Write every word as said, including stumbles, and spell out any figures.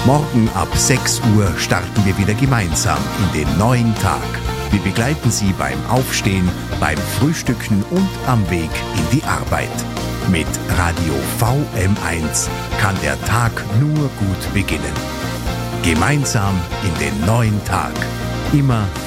Morgen ab sechs Uhr starten wir wieder gemeinsam in den neuen Tag. Wir begleiten Sie beim Aufstehen, beim Frühstücken und am Weg in die Arbeit. Mit Radio V M eins kann der Tag nur gut beginnen. Gemeinsam in den neuen Tag. Immer